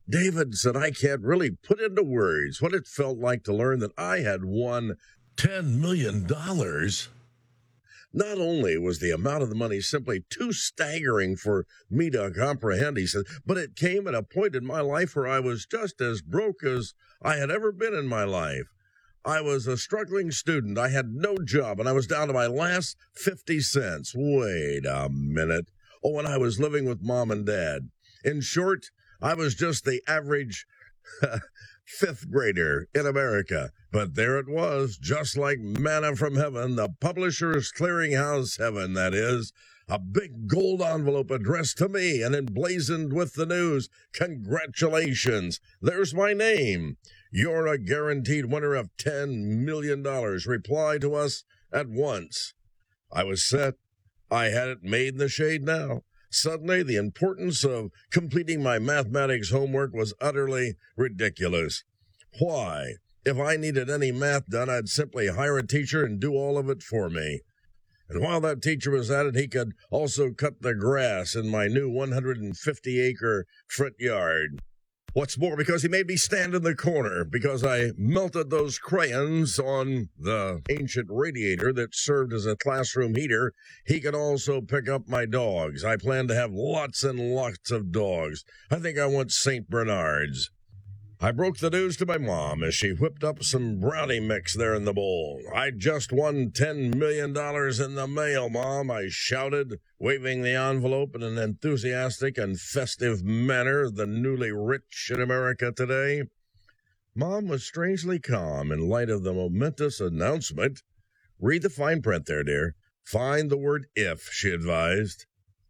David said, I can't really put into words what it felt like to learn that I had won $10 million. Not only was the amount of the money simply too staggering for me to comprehend, he said, but it came at a point in my life where I was just as broke as I had ever been in my life. I was a struggling student. I had no job, and I was down to my last 50 cents. Wait a minute. Oh, and I was living with mom and dad. In short, I was just the average fifth grader in America. But there it was, just like manna from heaven, the Publishers Clearinghouse heaven, that is. A big gold envelope addressed to me and emblazoned with the news, congratulations, there's my name. You're a guaranteed winner of $10 million. Reply to us at once. I was set. I had it made in the shade now. Suddenly, the importance of completing my mathematics homework was utterly ridiculous. Why? If I needed any math done, I'd simply hire a teacher and do all of it for me. And while that teacher was at it, he could also cut the grass in my new 150-acre front yard. What's more, because he made me stand in the corner, because I melted those crayons on the ancient radiator that served as a classroom heater, he could also pick up my dogs. I plan to have lots and lots of dogs. I think I want St. Bernards. I broke the news to my mom as she whipped up some brownie mix there in the bowl. I just won $10 million in the mail, Mom, I shouted, waving the envelope in an enthusiastic and festive manner, the newly rich in America today. Mom was strangely calm in light of the momentous announcement. Read the fine print there, dear. Find the word if, she advised.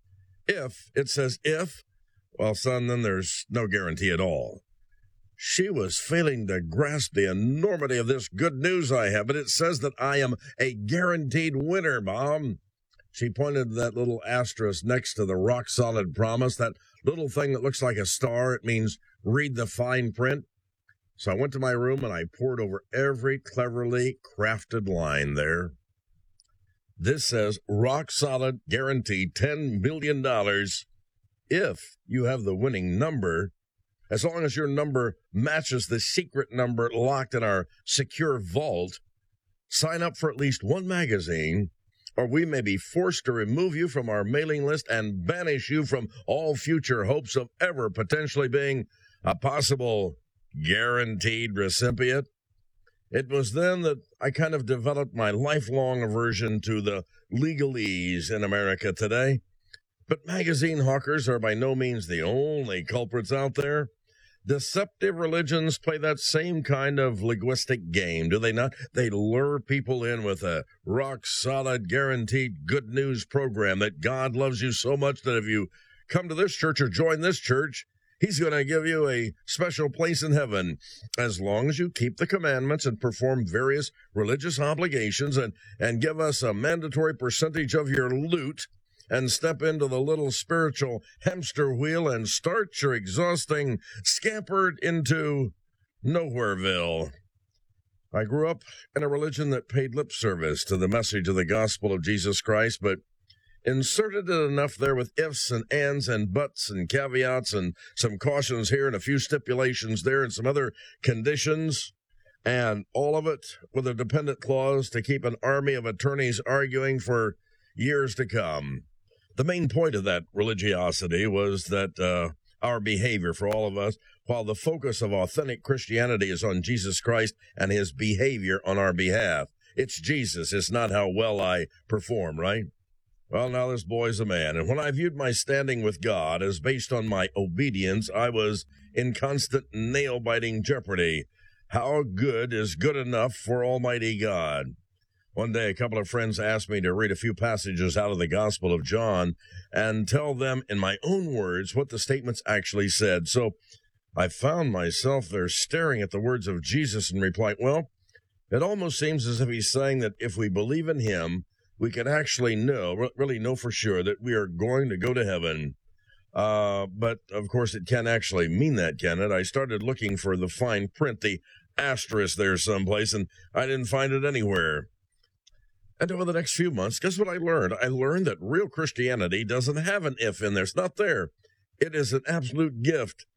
If, it says if, well, son, then there's no guarantee at all. She was failing to grasp the enormity of this good news I have, but it says that I am a guaranteed winner, Mom. She pointed to that little asterisk next to the rock-solid promise, that little thing that looks like a star. It means read the fine print. So I went to my room and I pored over every cleverly crafted line there. This says rock-solid, guaranteed $10 million if you have the winning number. As long as your number matches the secret number locked in our secure vault, sign up for at least one magazine, or we may be forced to remove you from our mailing list and banish you from all future hopes of ever potentially being a possible guaranteed recipient. It was then that I kind of developed my lifelong aversion to the legalese in America today. But magazine hawkers are by no means the only culprits out there. Deceptive religions play that same kind of linguistic game, do they not? They lure people in with a rock-solid, guaranteed good news program that God loves you so much that if you come to this church or join this church, he's going to give you a special place in heaven as long as you keep the commandments and perform various religious obligations and give us a mandatory percentage of your loot and step into the little spiritual hamster wheel and start your exhausting scampered into Nowhereville. I grew up in a religion that paid lip service to the message of the gospel of Jesus Christ, but inserted it enough there with ifs and ands and buts and caveats and some cautions here and a few stipulations there and some other conditions, and all of it with a dependent clause to keep an army of attorneys arguing for years to come. The main point of that religiosity was that our behavior for all of us, while the focus of authentic Christianity is on Jesus Christ and his behavior on our behalf. It's Jesus. It's not how well I perform, right? Well, now this boy's a man, and when I viewed my standing with God as based on my obedience, I was in constant nail-biting jeopardy. How good is good enough for Almighty God? One day, a couple of friends asked me to read a few passages out of the Gospel of John and tell them in my own words what the statements actually said. So I found myself there staring at the words of Jesus and replied, well, it almost seems as if he's saying that if we believe in him, we can actually really know for sure that we are going to go to heaven. But, of course, it can't actually mean that, can it? I started looking for the fine print, the asterisk there someplace, and I didn't find it anywhere. And over the next few months, guess what I learned? I learned that real Christianity doesn't have an if in there. It's not there. It is an absolute gift.